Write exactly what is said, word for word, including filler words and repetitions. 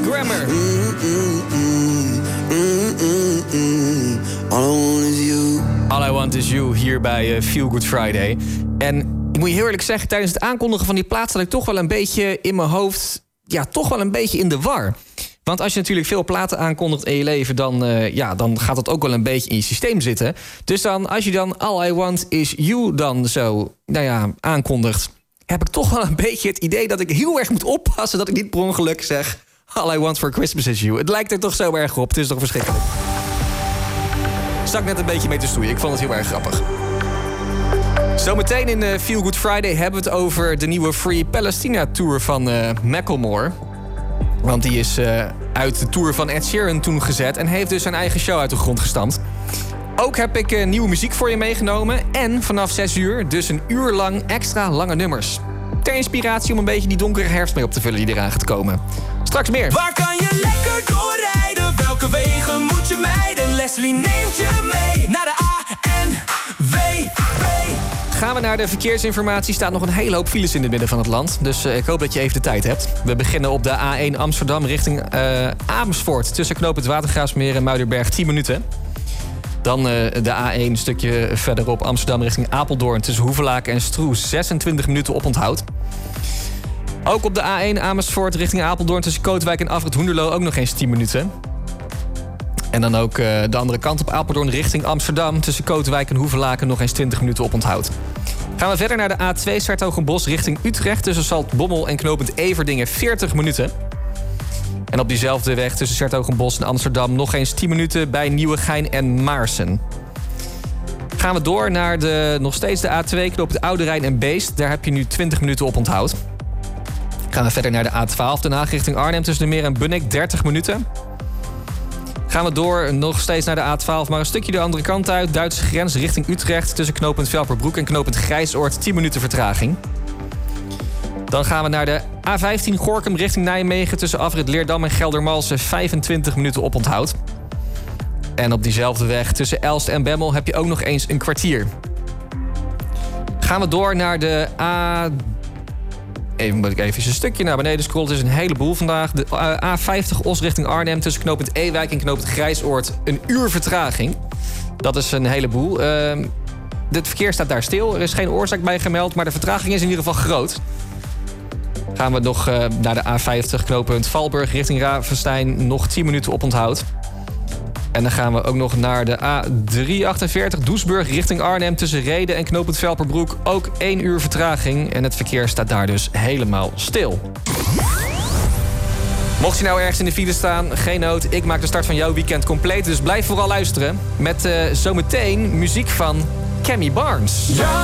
Grammar. Mm, mm, mm, mm, mm, mm. All I want is you. All I Want Is You hier bij uh, Feel Good Friday. En ik moet je heel eerlijk zeggen, tijdens het aankondigen van die plaat zat ik toch wel een beetje in mijn hoofd, ja, toch wel een beetje in de war. Want als je natuurlijk veel platen aankondigt in je leven, dan, uh, ja, dan gaat dat ook wel een beetje in je systeem zitten. Dus dan, als je dan All I Want Is You dan zo, nou ja, aankondigt, heb ik toch wel een beetje het idee dat ik heel erg moet oppassen dat ik niet per ongeluk zeg All I Want For Christmas Is You. Het lijkt er toch zo erg op. Het is toch verschrikkelijk. Stak net een beetje mee te stoeien. Ik vond het heel erg grappig. Zometeen in uh, Feel Good Friday hebben we het over de nieuwe Free Palestina Tour van uh, Macklemore. Want die is uh, uit de tour van Ed Sheeran toen gezet en heeft dus zijn eigen show uit de grond gestampt. Ook heb ik uh, nieuwe muziek voor je meegenomen. En vanaf zes uur dus een uur lang extra lange nummers. Ter inspiratie om een beetje die donkere herfst mee op te vullen die eraan gaat komen. Straks meer. Waar kan je lekker doorrijden? Welke wegen moet je mijden? Leslie neemt je mee naar de A N W B. Gaan we naar de verkeersinformatie. Staat nog een hele hoop files in het midden van het land. Dus uh, ik hoop dat je even de tijd hebt. We beginnen op de A één Amsterdam richting uh, Amersfoort. Tussen knooppunt Watergraafsmeer en Muiderberg tien minuten. Dan uh, de A één een stukje verderop Amsterdam richting Apeldoorn. Tussen Hoevelaken en Stroes zesentwintig minuten oponthoud. Ook op de A één Amersfoort richting Apeldoorn tussen Kootwijk en Afrit Hoenderloo ook nog eens tien minuten. En dan ook uh, de andere kant op Apeldoorn richting Amsterdam tussen Kootwijk en Hoevelaken nog eens twintig minuten oponthoud. Gaan we verder naar de A twee S'Hertogenbosch richting Utrecht tussen Zaltbommel en knooppunt Everdingen veertig minuten. En op diezelfde weg tussen S'Hertogenbosch en Amsterdam nog eens tien minuten bij Nieuwegein en Maarsen. Gaan we door naar de, nog steeds de A twee knooppunt Oude Rijn en Beest. Daar heb je nu twintig minuten oponthoud. Gaan we verder naar de A twaalf Den Haag richting Arnhem tussen de Meer en Bunnik dertig minuten. Gaan we door nog steeds naar de A twaalf, maar een stukje de andere kant uit. Duitse grens richting Utrecht tussen knooppunt Velperbroek en knooppunt Grijsoord tien minuten vertraging. Dan gaan we naar de A vijftien Gorinchem richting Nijmegen tussen afrit Leerdam en Geldermalsen vijfentwintig minuten oponthoud. En op diezelfde weg tussen Elst en Bemmel heb je ook nog eens een kwartier. Gaan we door naar de A... Even moet ik even een stukje naar beneden scrollen. Het is een heleboel vandaag. De A vijftig Os richting Arnhem tussen knooppunt Ewijk en knooppunt Grijsoord. Een uur vertraging. Dat is een heleboel. Uh, het verkeer staat daar stil. Er is geen oorzaak bij gemeld, maar de vertraging is in ieder geval groot. Gaan we nog uh, naar de A vijftig knooppunt Valburg richting Ravenstein. Nog tien minuten oponthoud. En dan gaan we ook nog naar de A driehonderdachtenveertig Doesburg richting Arnhem tussen Rheden en knooppunt Velperbroek. Ook één uur vertraging en het verkeer staat daar dus helemaal stil. Mocht je nou ergens in de file staan, geen nood. Ik maak de start van jouw weekend compleet, dus blijf vooral luisteren. Met uh, zometeen muziek van Cammy Barnes. Ja.